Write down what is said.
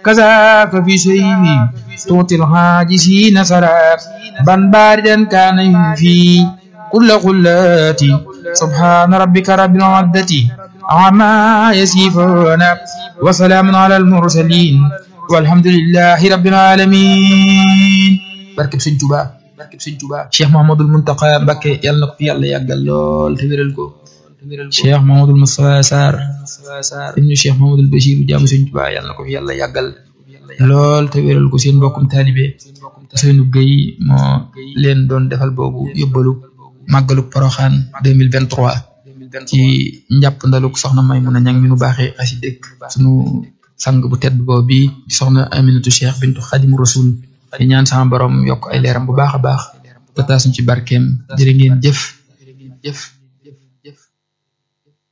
كذاك في سيبي توطي الحاجسين سراب بن باردا كان ينفي كل خلاتي سبحان ربك رب العزة عما يصفون وسلام على المرسلين والحمد لله رب العالمين. barkeb Sëñ Tuubaa Cheikh Mouhamadoul Mountakha Mbacké yàlla na ko fi yàlla yàggal lool te wéral ko. Cheikh Mouhamadoul Moustapha Sarr ibnu Cheikh Mouhamadoul Bachir jaamu Sëñ Tuubaa yàlla na ko fi yàlla yàggal lool te wéral ko. seen mbokkum taalibe Ousseynou Gueye moo leen doon defal boobu yóbbalu màggalu Poroxaan 2023 ci njàpp ndaluk soxna Maymuna Ñang mi nu baaxee xasida sunu sang bu tedd boobu bi soxna Aminatu Cheikh bintu Xadimu Rasul di ñaan sama borom yokk ay leeram bu baax a baax te taasuñ ci barkeem. jërë ngeen jëf